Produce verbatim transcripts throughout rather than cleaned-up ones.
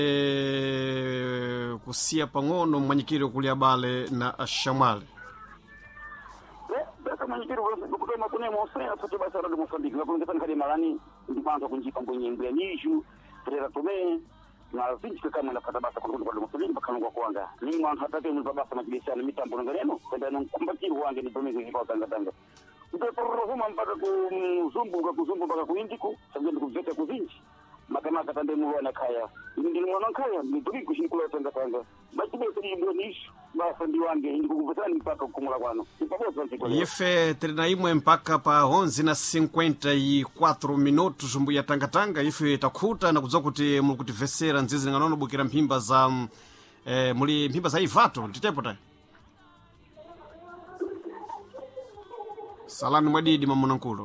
e, kusia pang'ono mwanyikiro kulia bale na Shamwali. Besa mwanyikiro kutoka makune mosea sote basa radio Mozambique na kuongeza kadi malani ndipanza kunjipa kwenye mbele nishu tera tume na vinci kama na katabasa kwa radio Mozambique bakalongwa kwanga ni mwanzo hatake mzabasa na biashara mitambo ngaleno kwenda nkumbatiru wange ni domezi kwa tanga tanga ndipo rohoma mpaka kuzumbuka kuzumbuka kuindiko sabende kuveta kuvinci makama katande muwana kaya ndi mwana kaya ni tuli kushikula tanga tanga bachibe sidi mbonish basa ndi wange ndi kuvutani mpaka kumula kwano ife trina imwe mpaka pa onze na cinquenta e quatro minutos mbu ya tanga tanga ife takhuta na kudzoka kuti muli kutivesera nzizi nganono bukira mphimba za eh, muli mphimba za ivato nditepo tayi salani mwadidi mamunankulo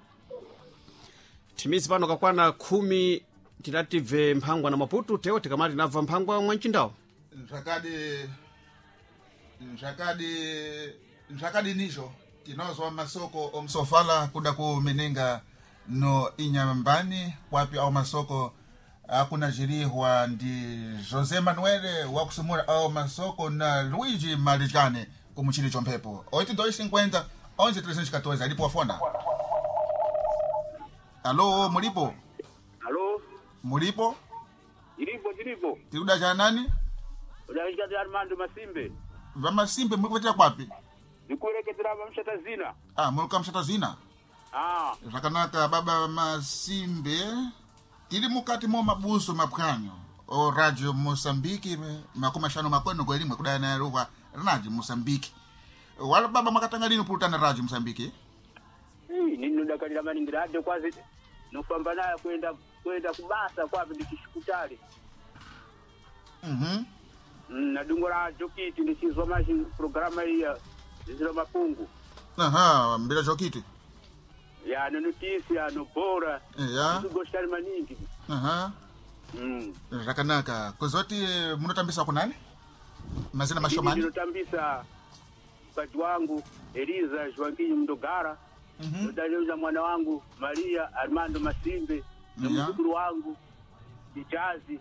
timisi pano kakwana khumi tinative mphangwa na Maputo teo tikamati nava mphangwa mwanchindawo nzakadi nzakadi nzakadi nijo tinozwa masoko omsofala kuda kumenenga no inyambani wapi au masoko akuna jirihwa ndi Jose Manuel wakusumura au masoko na Luigi Marijane kumuchili chompepo oito dois cinquenta onze trezentos e quatorze alipo wafona. Alo mulipo? Alo mulipo? Ilipo ilipo Tiruda cha nani? Udaika Armando Masimbe. Va Masimbe mlikuletea kwapi? Nikuelekeza Mshatazina. Ah, mlikuwa Mshatazina? Ah. Rakanaka baba Masimbe tili mukati mo mabuso mapkanyo o radio Mozambique makoma shano makweno kwa elimu kudana na ruwa radio Mozambique. Wala baba makatanga lino pulutana radio Mozambique? Eh, nini ndakalira maningira radio kwazi nofamba nayo kwenda kwenda kubasa kwapi ndikishikutali. Mhm. Mm, na dungo la jokiti nisizwa maji programa ya zilo mapungu. Aha, mbila jokiti. Ya no notícia no bora. Ya. Tu gostar maningi. Aha. Mm. Rakanaka kozoti munotambisa kunani? Mazina mashomani. Munotambisa kati wangu Eliza Joaquim Mdogara. Mhm. Ndaleuza mwana wangu Maria Armando Masimbe na mzukuru wangu Ijazi.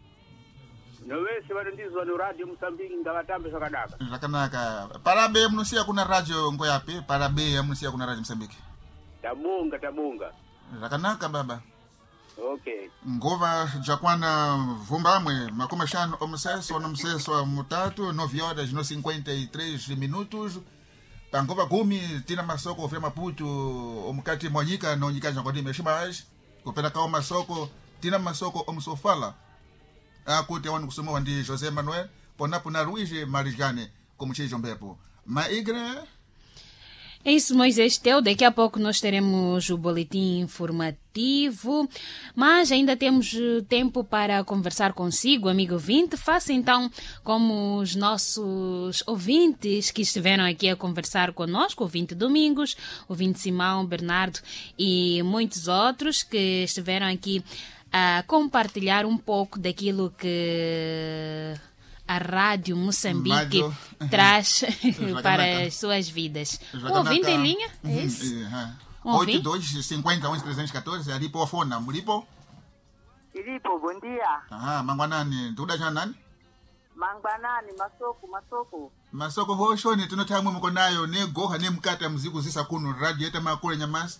No wese wanondizwa no radio Mozambique ngawatambe sakadaka. Rakanaka parabe mnusia kuna radio ngoyapi? Parabe mnusia kuna radio Mozambique. Tabunga tabunga. Rakanaka baba. Okay. Ngova jakwana vumbamwe makoma shano omseso no mseso mutatu nove horas no cinquenta e três minutos. Pangova kumi tina masoko ofre Maputo omukati mwanyika no nyika ngodi meshibash kupenda kao masoko tina masoko omsofala akuti wanu kusoma ndi Jose Manuel ponapo na Luigi Marijane como chijo mbepo maigre. É isso, Moisés Teu. Daqui a pouco nós teremos o boletim informativo, mas ainda temos tempo para conversar consigo, amigo ouvinte. Faça então como os nossos ouvintes que estiveram aqui a conversar conosco, ouvinte Domingos, ouvinte Simão, Bernardo e muitos outros que estiveram aqui a compartilhar um pouco daquilo que a Rádio Moçambique Mário traz para as suas vidas. Um ouvinte em linha? É isso? oito dois cinquenta onze trezentos e quatorze, alipo wafona, mulipo? Ilipo, bom dia. Ah, mangwanani, tuda janani? Mangwanani, masoko, masoko. Masoko hoshoni, tunotamwe mkonayo, ne goha, ne mkata mziku zisa kunu, radio yeta makule nyamasi.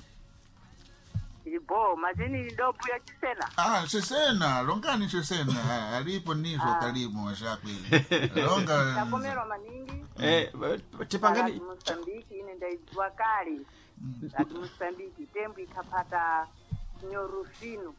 Ibo, majini ndopu ya chisena. Ah, chisena, longani chisena. Alipo nizo ah. Karibu washakwili. Longa. Takomero maningi. Eh, tipangani. Mozambique inenda wakali. Ati Mozambique tembu ikapata nyorufino.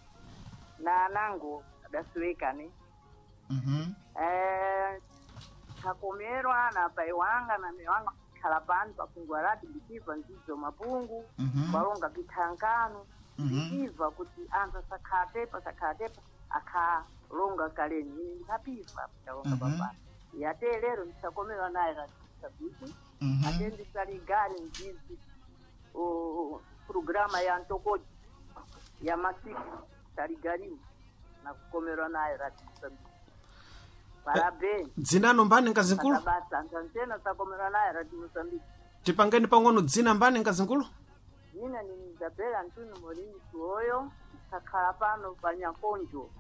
Na nango dasuwekane. Mhm. Eh, takomerwa na paiwanga na mewanga kalapani pakungwa rati bikiva nzizo mapungu mm-hmm. Baronga bitankano bikiva mm-hmm. Kuti anza sakatepa sakatepa akalonga kaleni hapifa baronga mm-hmm. Baba yate lero nitakomera naye rati sabiti mm-hmm. Atendi saligari nzizi o programa ya ntokodi ya masiku saligari na kukomera naye rati sabiti. Parabéns. Dzina nombani nkazinkulu? Basa ntantena takomera naye radio Mozambique. Tipangeni pangono dzina mbani nkazinkulu? Nina ni Isabella Ntunu Molini Suoyo, takhala pano pa Nyakonjo.